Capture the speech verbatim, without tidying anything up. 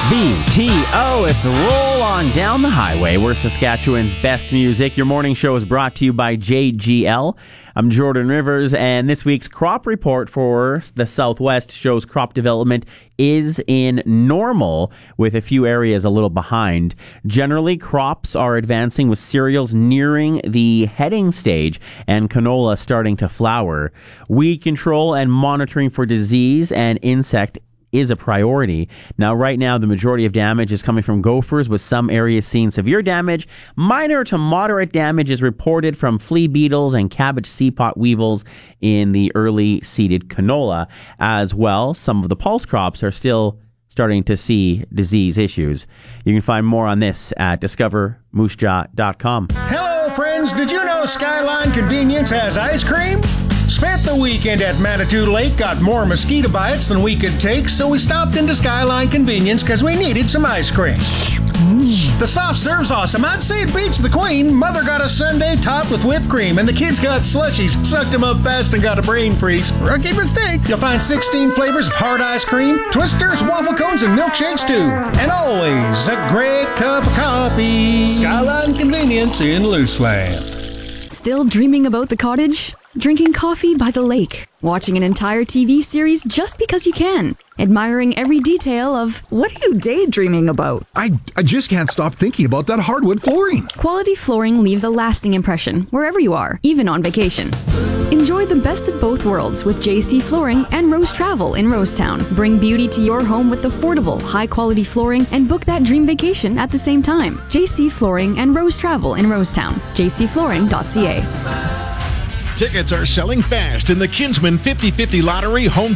V T O, it's Roll On Down the Highway. We're Saskatchewan's best music. Your morning show is brought to you by J G L. I'm Jordan Rivers, and this week's crop report for the Southwest shows crop development is in normal, with a few areas a little behind. Generally, crops are advancing with cereals nearing the heading stage and canola starting to flower. Weed control and monitoring for disease and insect is a priority. Now, right now, the majority of damage is coming from gophers, with some areas seeing severe damage. Minor to moderate damage is reported from flea beetles and cabbage seedpot weevils in the early seeded canola. As well, some of the pulse crops are still starting to see disease issues. You can find more on this at discover moose jaw dot com. Hello, friends. Did you know Skyline Convenience has ice cream? Spent the weekend at Manitou Lake, got more mosquito bites than we could take, so we stopped into Skyline Convenience because we needed some ice cream. The soft serve's awesome. I'd say it beats the Queen. Mother got a sundae topped with whipped cream, and the kids got slushies, sucked them up fast, and got a brain freeze. Rookie mistake. You'll find sixteen flavors of hard ice cream, twisters, waffle cones, and milkshakes too. And always a great cup of coffee. Skyline Convenience in Luceland. Still dreaming about the cottage? Drinking coffee by the lake? Watching an entire T V series just because you can? Admiring every detail of... What are you daydreaming about? I, I just can't stop thinking about that hardwood flooring. Quality flooring leaves a lasting impression wherever you are, even on vacation. Enjoy the best of both worlds with J C Flooring and Rose Travel in Rosetown. Bring beauty to your home with affordable, high-quality flooring and book that dream vacation at the same time. J C Flooring and Rose Travel in Rosetown. j c flooring dot c a. Tickets are selling fast in the Kinsman fifty fifty Lottery Home